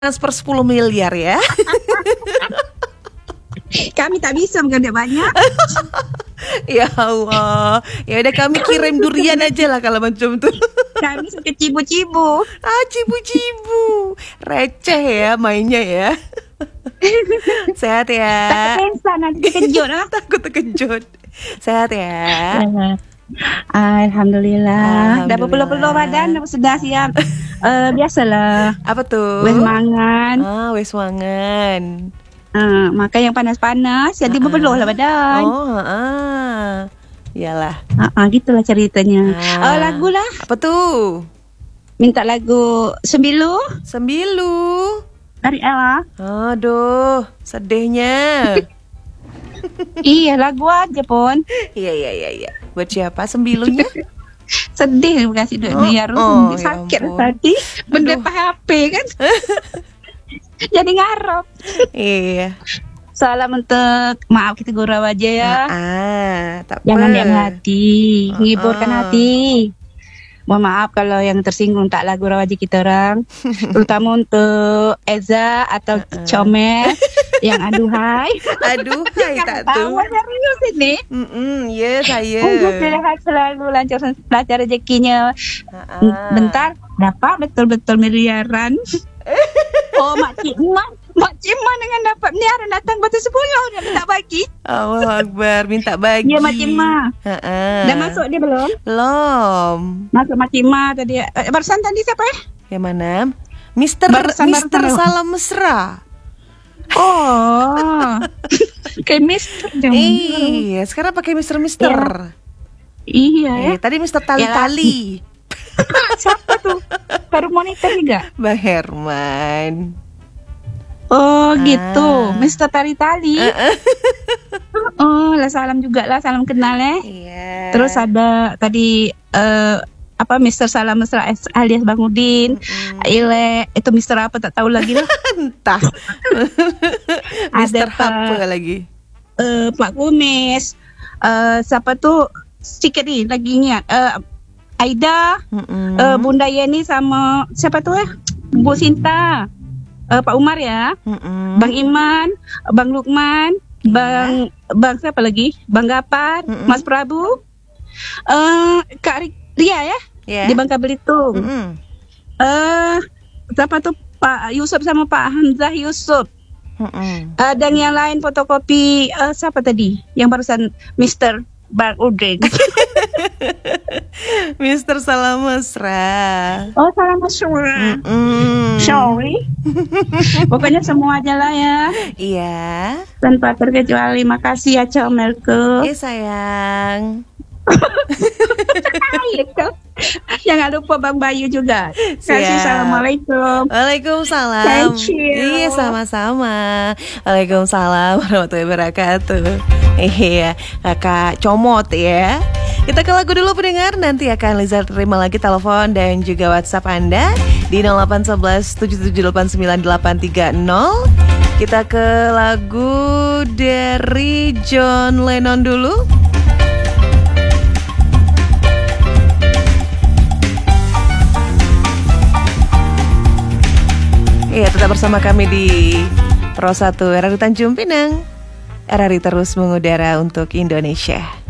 transfer 10 miliar ya. Kami tak bisa mengambil banyak. Ya Allah. Ya udah kami kirim durian aja lah kalau macam tuh. Kami suka cibu-cibu. Cibu-cibu. Receh ya mainnya ya. Sehat ya. Tak pensa nanti terkejut lah. Takut terkejut. Sehat ya. Alhamdulillah. Dah berpeluh-peluh badan, dah sudah siap. Biasalah. Apa tuh? Wes mangan. Wes mangan. Makan yang panas-panas, jadi berpeluh lah badan. Iyalah. Gitulah ceritanya. Lagu lah. Apa tuh? Minta lagu Sembilu. Sembilu. Dari Ella. Aduh, sedihnya. Iya, lagu aja pun. Iya. Buat siapa Sembilunya? Sedih kasih duit miliar. Sakit tadi. Benda HP kan. Jadi ngarep. Iya. Salam untuk maaf kita gurau aja ya. Jangan diam hati, menghiburkan hati. Mohon maaf kalau yang tersinggung tak lagu rawaji kita orang. Terutama untuk Eza atau Comel yang aduhai. Aduhai tak tuh. Serius ini. Ya saya. Sehat selalu, lancar rezekinya. Bentar, dapat betul-betul miliaran. Oh, Mak Cimma dengan dapat miliaran datang batu 10 dia minta bagi. Allah Akbar, minta bagi. Dia Mak Cimma. Dah masuk dia belum? Belum. Masuk Mak Cimma tadi. Barusan tadi siapa ya? Yang mana? Mister Salam Mesra. Oh. Kayak Mister. Iya, sekarang pakai Mister. Iya ya. Tadi Mister Tali-Tali. Siapa tuh? Baru monitor juga? Bang Herman. Oh gitu, Mister Tali-Tali. Oh lah, salam juga lah, salam kenal ya. Iya. Terus ada tadi Mister Salam Mesra alias Bang Udin. Ile itu Mister apa tak tahu lagi lah. Entah. Mister apa lagi? Pak Kumis. Siapa tuh? Sikit nih lagi ingat. Aida, Bunda Yeni sama siapa tuh ya? Bu Sinta, Pak Umar ya, Bang Iman, Bang Lukman, Bang siapa lagi? Bang Gapar, Mas Prabu, Kak Ria ya, di Bangka Belitung. Siapa tuh? Pak Yusuf sama Pak Hamzah Yusuf. Dan yang lain fotokopi siapa tadi? Yang barusan Mister Bang Udin. Mister Salam Mesra. Oh, Salam Mesra. Sorry. Pokoknya semua aja lah ya. Iya. Tanpa terkecuali. Makasih ya Comelku. Sayang. Jangan lupa Bang Bayu juga. Kasih assalamualaikum. Waalaikumsalam. Thank you. Iya, sama-sama. Waalaikumsalam warahmatullahi wabarakatuh. Iya, Kakak Comot ya. Kita ke lagu dulu pendengar. Nanti akan Liza terima lagi telepon dan juga WhatsApp Anda di 0811 7789 830. Kita ke lagu dari John Lennon dulu. Iya, tetap bersama kami di Pro 1 RRI Tanjung Pinang. RRI terus mengudara untuk Indonesia.